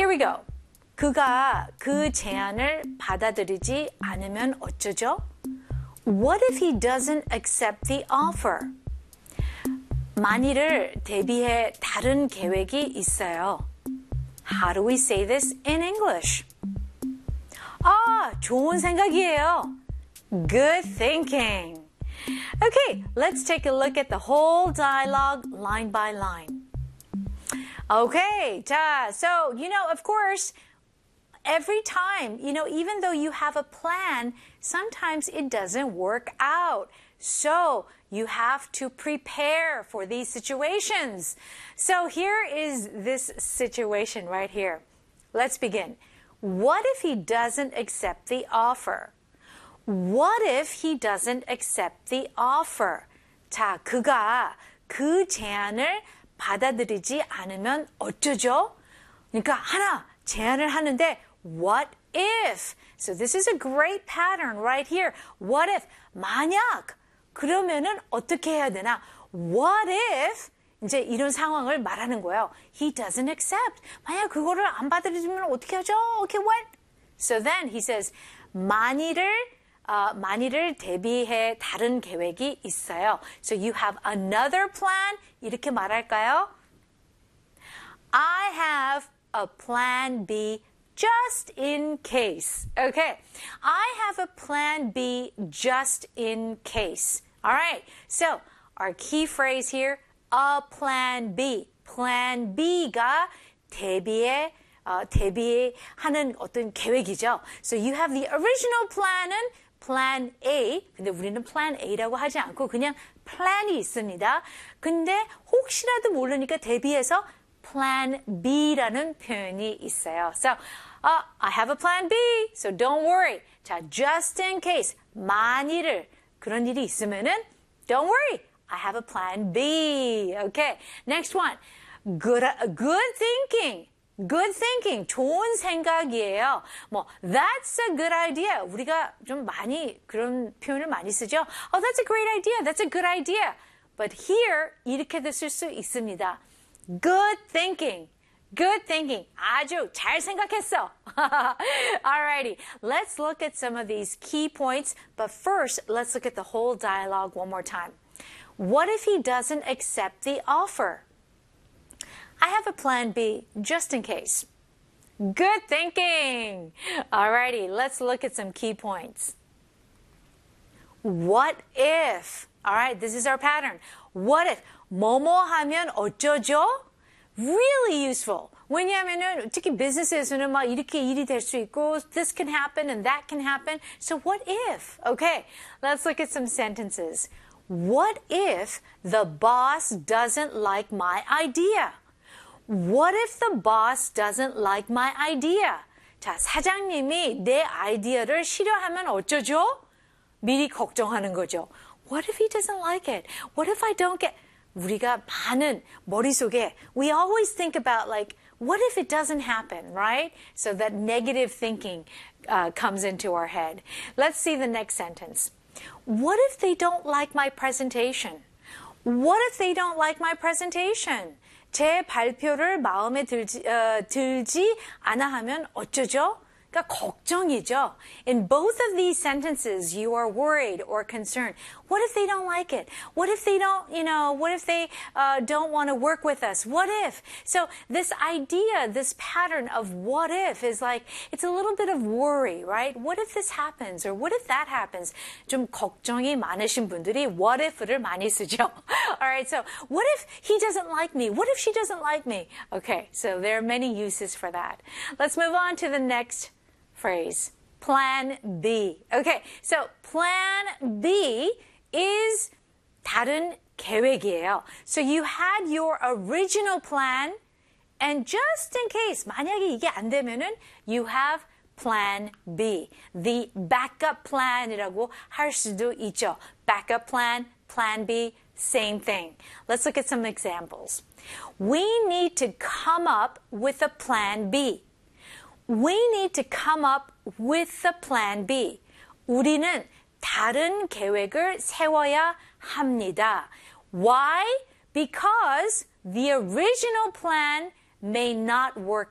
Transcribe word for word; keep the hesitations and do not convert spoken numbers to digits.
Here we go. 그가 그 제안을 받아들이지 않으면 어쩌죠? What if he doesn't accept the offer? 만일을 대비해 다른 계획이 있어요. How do we say this in English? 아, 좋은 생각이에요. Good thinking. Okay, let's take a look at the whole dialogue line by line. Okay, 자, so, you know, of course, every time, you know, even though you have a plan, sometimes it doesn't work out. So, you have to prepare for these situations. So, here is this situation right here. Let's begin. What if he doesn't accept the offer? What if he doesn't accept the offer? 자, 그가 그 제안을 받아들이지 않으면 어쩌죠? 그러니까 하나 제안을 하는데 what if? So this is a great pattern right here. What if? 만약 그러면은 어떻게 해야 되나? What if? 이제 이런 상황을 말하는 거예요. He doesn't accept. 만약 그거를 안 받아들이면 어떻게 하죠? Okay, what? So then he says 만일을 어, 만일을 대비해 다른 계획이 있어요. So you have another plan. 이렇게 말할까요? I have a plan B just in case. Okay. I have a plan B just in case. All right. So our key phrase here, a plan B. plan B가 대비해 어, 대비하는 어떤 계획이죠. So you have the original plan은 plan A. 근데 우리는 plan A라고 하지 않고 그냥 plan이 있습니다. 근데 혹시라도 모르니까 대비해서 plan B라는 표현이 있어요. So, uh, I have a plan B, so don't worry. 자, just in case, 만일을 그런 일이 있으면은 don't worry. I have a plan B. Okay, next one. Good, good thinking. Good thinking, 좋은 생각이에요. 뭐, that's a good idea. 우리가 좀 많이 그런 표현을 많이 쓰죠. Oh, that's a great idea. That's a good idea. But here 이렇게도 쓸 수 있습니다. Good thinking. Good thinking. 아주 잘 생각했어. Alrighty, let's look at some of these key points. But first, let's look at the whole dialogue one more time. What if he doesn't accept the offer? I have a plan B, just in case. Good thinking. Alrighty, let's look at some key points. What if? Alright, this is our pattern. What if? 뭐뭐 하면 어쩌죠? Really useful. 왜냐하면은 특히 비즈니스에서는 막 이렇게 일이 될 수 있고 this can happen and that can happen. So what if? Okay, let's look at some sentences. What if the boss doesn't like my idea? What if the boss doesn't like my idea? 자, 사장님이 내 아이디어를 싫어하면 어쩌죠? 미리 걱정하는 거죠. What if he doesn't like it? What if I don't get... 우리가 많은 머릿속에 we always think about like, what if it doesn't happen, right? So that negative thinking uh, comes into our head. Let's see the next sentence. What if they don't like my presentation? What if they don't like my presentation? 제 발표를 마음에 들지, 어, 들지 않아 하면 어쩌죠? 그러니까 걱정이죠. In both of these sentences, you are worried or concerned. What if they don't like it? What if they don't, you know, what if they uh, don't want to work with us? What if? So this idea, this pattern of what if is like, it's a little bit of worry, right? What if this happens? Or what if that happens? 좀 걱정이 많으신 분들이 what if를 많이 쓰죠. All right, so what if he doesn't like me? What if she doesn't like me? Okay, so there are many uses for that. Let's move on to the next phrase. Plan B. Okay, so plan B is 다른 계획이에요. So you had your original plan, and just in case, 만약에 이게 안 되면은 you have plan B. The backup plan이라고 할 수도 있죠. Backup plan, plan B, same thing. Let's look at some examples. We need to come up with a plan B. We need to come up with a plan B. 우리는 다른 계획을 세워야 합니다. Why? Because the original plan may not work